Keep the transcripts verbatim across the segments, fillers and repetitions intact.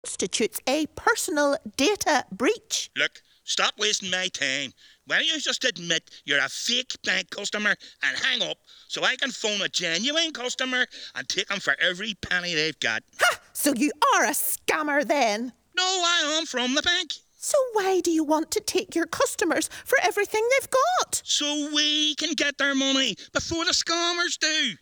constitutes a personal data breach. Look, stop wasting my time. Why don't you just admit you're a fake bank customer and hang up so I can phone a genuine customer and take them for every penny they've got? Ha! So you are a scammer then? No, I am from the bank. So why do you want to take your customers for everything they've got? So we can get their money before the scammers do.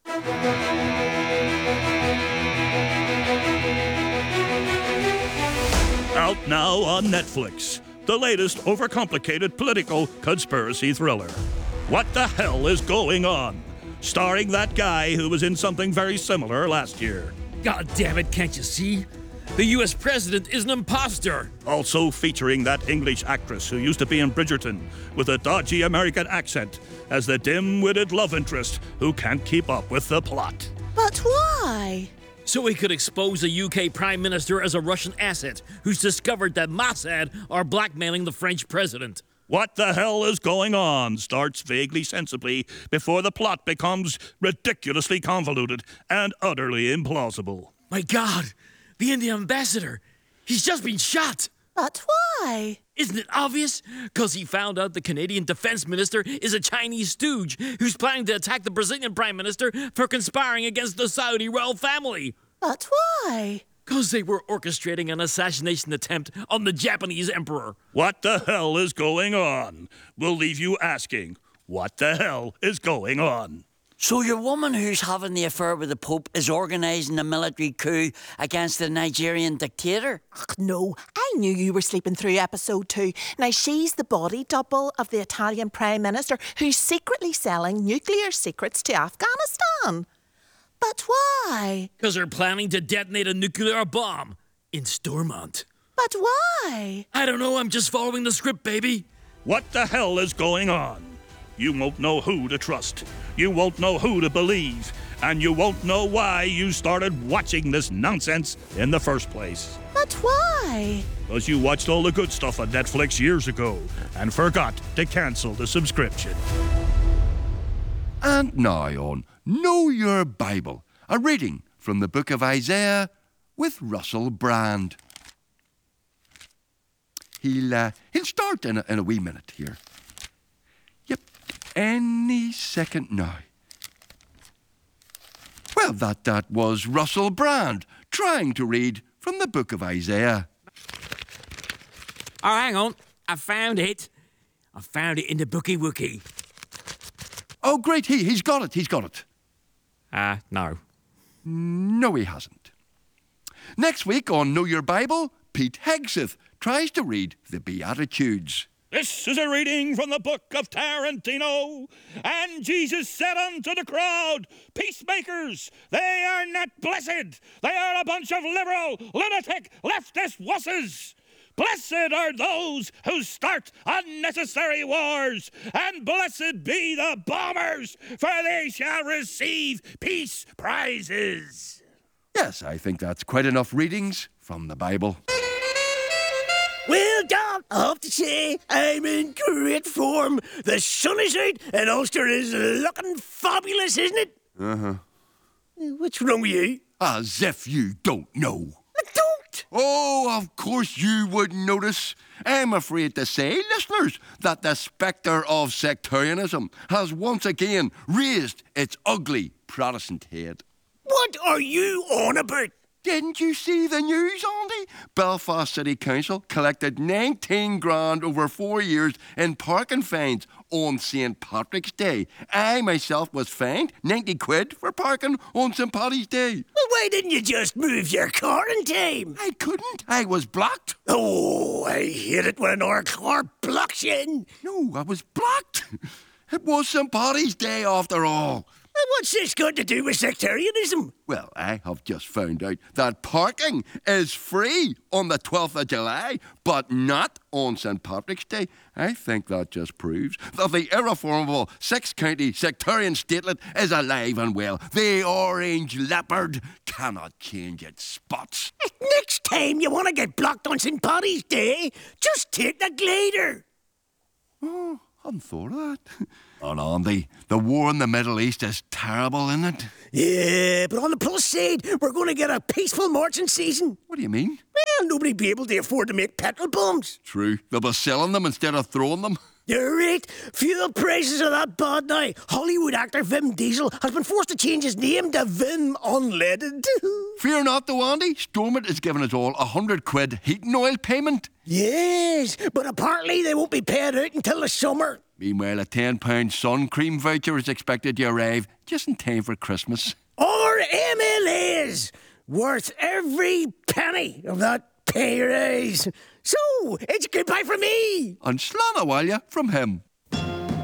Out now on Netflix, the latest overcomplicated political conspiracy thriller. What the hell is going on? Starring that guy who was in something very similar last year. God damn it, can't you see? The U S president is an imposter. Also featuring that English actress who used to be in Bridgerton with a dodgy American accent as the dim-witted love interest who can't keep up with the plot. But why? So he could expose the U K Prime Minister as a Russian asset who's discovered that Mossad are blackmailing the French president. What the hell is going on starts vaguely sensibly before the plot becomes ridiculously convoluted and utterly implausible. My God, the Indian ambassador, he's just been shot. But why? Isn't it obvious? Because he found out the Canadian defense minister is a Chinese stooge who's planning to attack the Brazilian prime minister for conspiring against the Saudi royal family. But why? Because they were orchestrating an assassination attempt on the Japanese emperor. What the hell is going on? We'll leave you asking, what the hell is going on? So your woman who's having the affair with the Pope is organising a military coup against the Nigerian dictator? Ugh, no, I knew you were sleeping through episode two. Now, she's the body double of the Italian Prime Minister who's secretly selling nuclear secrets to Afghanistan. But why? Because they're planning to detonate a nuclear bomb in Stormont. But why? I don't know, I'm just following the script, baby. What the hell is going on? You won't know who to trust. You won't know who to believe. And you won't know why you started watching this nonsense in the first place. But why? Because you watched all the good stuff on Netflix years ago and forgot to cancel the subscription. And now on Know Your Bible, a reading from the book of Isaiah with Russell Brand. He'll, uh, he'll start in a, in a wee minute here. Yep, any second now. Well, that, that was Russell Brand trying to read from the book of Isaiah. Oh, hang on. I found it. I found it in the Bookie Wookie. Oh, great. He, he's got it. He's got it. Uh, no. No, he hasn't. Next week on Know Your Bible, Pete Hegseth tries to read the Beatitudes. This is a reading from the book of Tarantino. And Jesus said unto the crowd, peacemakers, they are not blessed. They are a bunch of liberal, lunatic, leftist wusses. Blessed are those who start unnecessary wars, and blessed be the bombers, for they shall receive peace prizes. Yes, I think that's quite enough readings from the Bible. Well, Doc, I have to say, I'm in great form. The sun is out, and Ulster is looking fabulous, isn't it? Uh-huh. What's wrong with you? As if you don't know. I don't. Oh, of course you wouldn't notice. I'm afraid to say, listeners, that the spectre of sectarianism has once again raised its ugly Protestant head. What are you on about? Didn't you see the news, Andy? Belfast City Council collected nineteen grand over four years in parking fines on Saint Patrick's Day. I myself was fined ninety quid for parking on Saint Paddy's Day. Well, why didn't you just move your car in time? I couldn't. I was blocked. Oh, I hate it when our car blocks you in. No, I was blocked. It was Saint Paddy's Day after all. What's this got to do with sectarianism? Well, I have just found out that parking is free on the twelfth of July, but not on Saint Patrick's Day. I think that just proves that the irreformable six-county sectarian statelet is alive and well. The orange leopard cannot change its spots. Next time you want to get blocked on Saint Paddy's Day, just take the glider. Oh, I hadn't thought of that. And Andy, the war in the Middle East is terrible, isn't it? Yeah, but on the plus side, we're going to get a peaceful marching season. What do you mean? Well, nobody'll be able to afford to make petrol bombs. True. They'll be selling them instead of throwing them. You're right. Fuel prices are that bad now. Hollywood actor Vin Diesel has been forced to change his name to Vin Unleaded. Fear not, though, Andy. Stormont is giving us all a hundred quid heating oil payment. Yes, but apparently they won't be paid out until the summer. Meanwhile, a ten pound sun cream voucher is expected to arrive just in time for Christmas. Or M L As, worth every penny of that pay rise. So, it's goodbye from me. And slán a bhaile from him.